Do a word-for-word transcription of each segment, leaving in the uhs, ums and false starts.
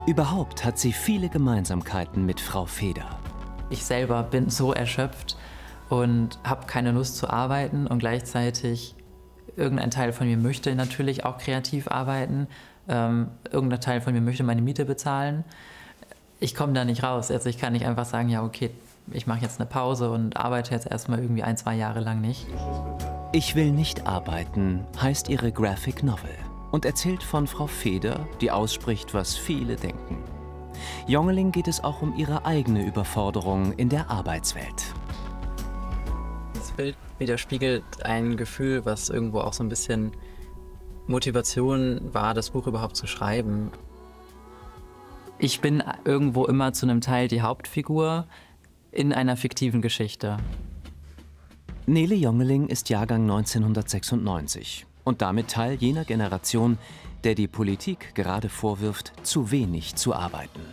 Überhaupt hat sie viele Gemeinsamkeiten mit Frau Feder. Ich selber bin so erschöpft und habe keine Lust zu arbeiten und gleichzeitig irgendein Teil von mir möchte natürlich auch kreativ arbeiten. Ähm, irgendein Teil von mir möchte meine Miete bezahlen. Ich komme da nicht raus. Also ich kann nicht einfach sagen, ja okay, ich mache jetzt eine Pause und arbeite jetzt erstmal irgendwie ein, zwei Jahre lang nicht. Ich will nicht arbeiten heißt ihre Graphic Novel und erzählt von Frau Feder, die ausspricht, was viele denken. Jongeling geht es auch um ihre eigene Überforderung in der Arbeitswelt. Das Bild widerspiegelt ein Gefühl, was irgendwo auch so ein bisschen Motivation war, das Buch überhaupt zu schreiben. Ich bin irgendwo immer zu einem Teil die Hauptfigur in einer fiktiven Geschichte. Nele Jongeling ist Jahrgang neunzehnhundertsechsundneunzig und damit Teil jener Generation, der die Politik gerade vorwirft, zu wenig zu arbeiten.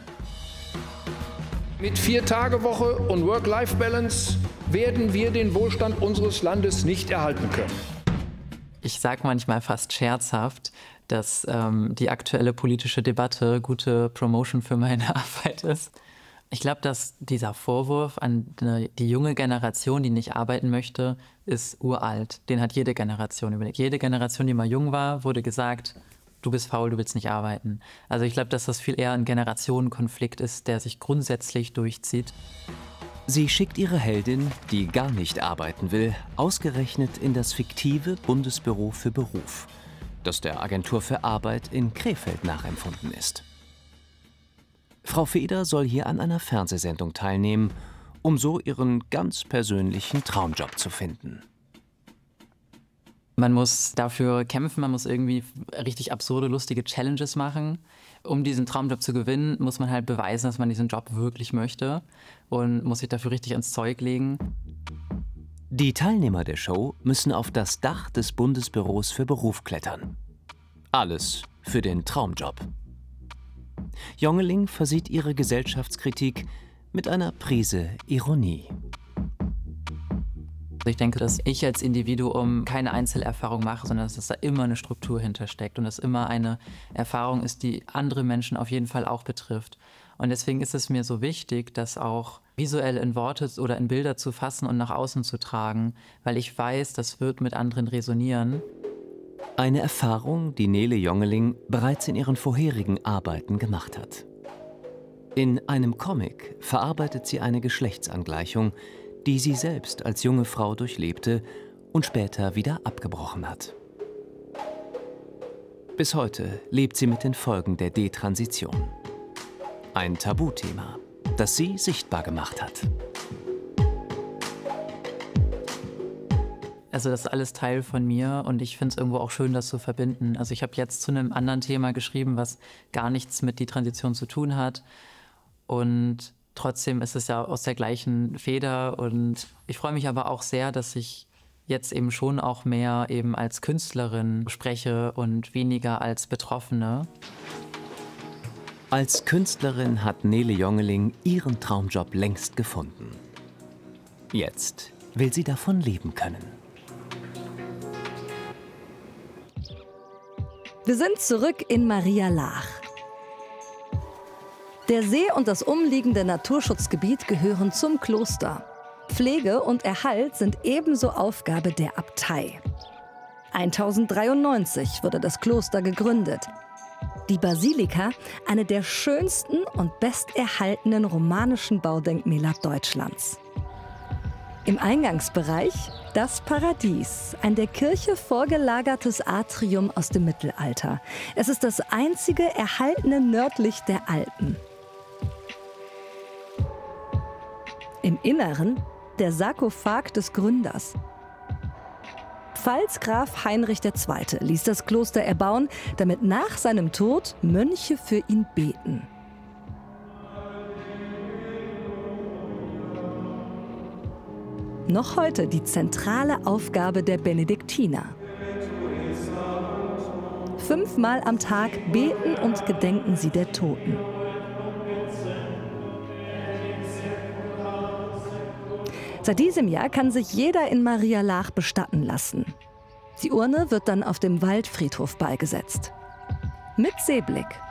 Mit Vier-Tage-Woche und Work-Life-Balance werden wir den Wohlstand unseres Landes nicht erhalten können. Ich sage manchmal fast scherzhaft, dass ähm, die aktuelle politische Debatte gute Promotion für meine Arbeit ist. Ich glaube, dass dieser Vorwurf an die junge Generation, die nicht arbeiten möchte, ist uralt. Den hat jede Generation überlegt. Jede Generation, die mal jung war, wurde gesagt, du bist faul, du willst nicht arbeiten. Also ich glaube, dass das viel eher ein Generationenkonflikt ist, der sich grundsätzlich durchzieht. Sie schickt ihre Heldin, die gar nicht arbeiten will, ausgerechnet in das fiktive Bundesbüro für Beruf, das der Agentur für Arbeit in Krefeld nachempfunden ist. Frau Feder soll hier an einer Fernsehsendung teilnehmen, um so ihren ganz persönlichen Traumjob zu finden. Man muss dafür kämpfen, man muss irgendwie richtig absurde, lustige Challenges machen. Um diesen Traumjob zu gewinnen, muss man halt beweisen, dass man diesen Job wirklich möchte und muss sich dafür richtig ins Zeug legen. Die Teilnehmer der Show müssen auf das Dach des Bundesbüros für Beruf klettern. Alles für den Traumjob. Jongeling versieht ihre Gesellschaftskritik mit einer Prise Ironie. Ich denke, dass ich als Individuum keine Einzelerfahrung mache, sondern dass da immer eine Struktur hintersteckt und dass immer eine Erfahrung ist, die andere Menschen auf jeden Fall auch betrifft. Und deswegen ist es mir so wichtig, das auch visuell in Worte oder in Bilder zu fassen und nach außen zu tragen, weil ich weiß, das wird mit anderen resonieren. Eine Erfahrung, die Nele Jongeling bereits in ihren vorherigen Arbeiten gemacht hat. In einem Comic verarbeitet sie eine Geschlechtsangleichung, die sie selbst als junge Frau durchlebte und später wieder abgebrochen hat. Bis heute lebt sie mit den Folgen der Detransition. Ein Tabuthema, das sie sichtbar gemacht hat. Also das ist alles Teil von mir und ich finde es irgendwo auch schön, das zu verbinden. Also ich habe jetzt zu einem anderen Thema geschrieben, was gar nichts mit Detransition zu tun hat. Und trotzdem ist es ja aus der gleichen Feder. Und ich freue mich aber auch sehr, dass ich jetzt eben schon auch mehr eben als Künstlerin spreche und weniger als Betroffene. Als Künstlerin hat Nele Jongeling ihren Traumjob längst gefunden. Jetzt will sie davon leben können. Wir sind zurück in Maria Laach. Der See und das umliegende Naturschutzgebiet gehören zum Kloster. Pflege und Erhalt sind ebenso Aufgabe der Abtei. tausenddreiundneunzig wurde das Kloster gegründet. Die Basilika, eine der schönsten und besterhaltenen romanischen Baudenkmäler Deutschlands. Im Eingangsbereich das Paradies, ein der Kirche vorgelagertes Atrium aus dem Mittelalter. Es ist das einzige erhaltene nördlich der Alpen. Im Inneren der Sarkophag des Gründers. Pfalzgraf Heinrich der Zweite ließ das Kloster erbauen, damit nach seinem Tod Mönche für ihn beten. Noch heute die zentrale Aufgabe der Benediktiner. Fünfmal am Tag beten und gedenken sie der Toten. Seit diesem Jahr kann sich jeder in Maria Laach bestatten lassen. Die Urne wird dann auf dem Waldfriedhof beigesetzt. Mit Seeblick.